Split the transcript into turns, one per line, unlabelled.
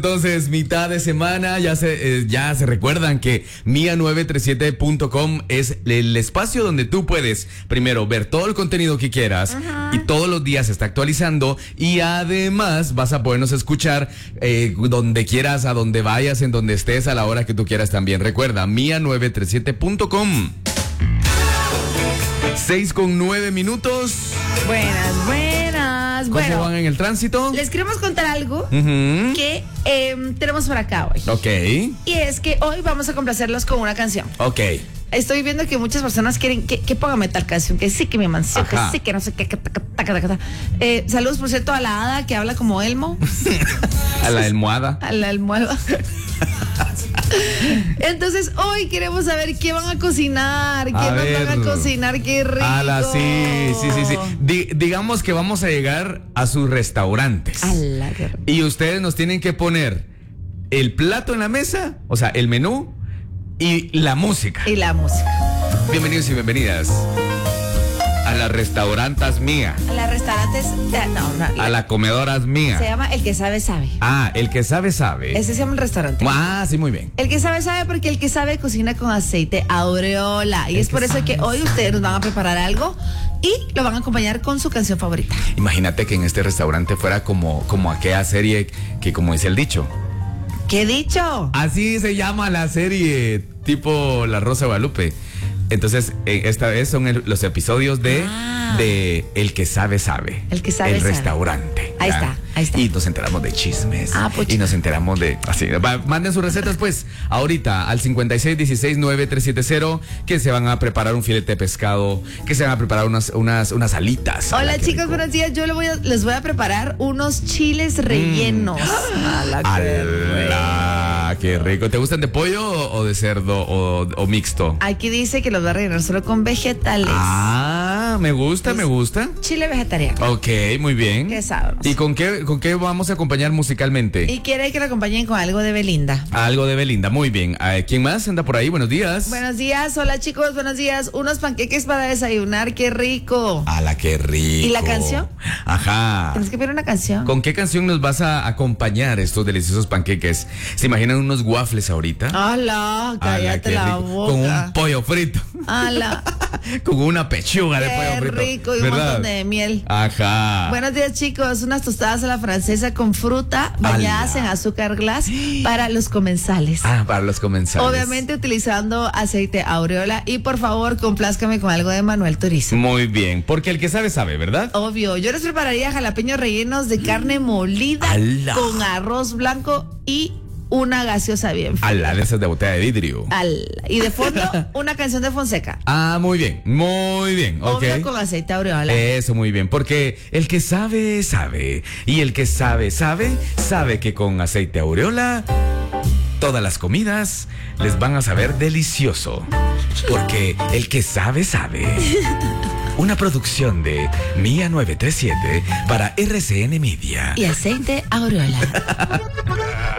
Entonces, mitad de semana, ya se recuerdan que mia937.com es el espacio donde tú puedes, primero, ver todo el contenido que quieras y todos los días se está actualizando y además vas a podernos escuchar donde quieras, a donde vayas, en donde estés, a la hora que tú quieras también. Recuerda, mia937.com. 6:09.
Buenas.
¿Cómo
Bueno,
van en el tránsito?
les queremos contar algo que tenemos por acá hoy.
Ok.
Y es que hoy vamos a complacerlos con una canción.
Ok.
Estoy viendo que muchas personas quieren que póngame tal canción, que sí, que me mansió, que sí, que no sé qué. Saludos, por cierto, a la hada que habla como Elmo.
A la almohada.
A la almohada. Entonces, hoy queremos saber qué van a cocinar, qué nos van a cocinar, qué rico.
Sí. Digamos que vamos a llegar a sus restaurantes.
Qué rico.
Y ustedes nos tienen que poner el plato en la mesa, o sea, el menú y la música. Bienvenidos y bienvenidas a las restaurantas mía.
A las restaurantes,
A las comedoras mía.
se llama El que sabe, sabe.
El que sabe, sabe.
Ese se llama el restaurante.
Sí, muy bien.
El que sabe, sabe, porque el que sabe cocina con aceite aureola. Y es por eso que hoy ustedes nos van a preparar algo y lo van a acompañar con su canción favorita.
Imagínate que en este restaurante fuera como aquella serie que, como dice el dicho.
¿Qué dicho?
Así se llama la serie, tipo La Rosa de Guadalupe. Entonces, esta vez son los episodios de El que sabe, sabe.
El que sabe,
el
sabe.
Restaurante.
Ahí está.
Y nos enteramos de chismes.
Pucha.
Y nos enteramos de... Así, manden sus recetas, pues, ahorita al 56169370, que se van a preparar un filete de pescado, que se van a preparar unas alitas.
Hola, chicos, buenos días. Yo les voy a preparar unos chiles rellenos.
Qué rico. ¿Te gustan de pollo o de cerdo o mixto?
Aquí dice que los va a rellenar solo con vegetales.
Me gusta.
Chile vegetariano.
Ok, muy bien.
Qué sabroso.
¿Y con qué vamos a acompañar musicalmente?
Y quiere que lo acompañen con algo de Belinda.
Algo de Belinda, muy bien. ¿Quién más anda por ahí? Buenos días.
Buenos días, hola chicos, buenos días. Unos panqueques para desayunar, qué rico.
Qué rico.
¿Y la canción?
Ajá.
Tienes que pedir una canción.
¿Con qué canción nos vas a acompañar estos deliciosos panqueques? ¿Se imaginan unos waffles ahorita?
Cállate la boca.
Con un pollo frito. Con una pechuga de pollo frito.
Qué rico, y un montón de miel.
Ajá.
Buenos días, chicos. Unas tostadas a la francesa con fruta bañadas en azúcar glass para los comensales.
Para los comensales.
Obviamente utilizando aceite aureola. Y por favor, complázcame con algo de Manuel Turizo.
Muy bien, porque el que sabe, sabe, ¿verdad?
Obvio. Yo les prepararía jalapeños rellenos de carne molida con arroz blanco y una gaseosa bien fría.
De esas de botella de vidrio.
Y de fondo, una canción de Fonseca.
Muy bien.
Obvio,
Okay.
con aceite aureola.
Eso, muy bien. Porque el que sabe, sabe. Y el que sabe, sabe que con aceite aureola todas las comidas les van a saber delicioso. Porque el que sabe, sabe. Una producción de Mia937 para RCN Media.
Y aceite aureola.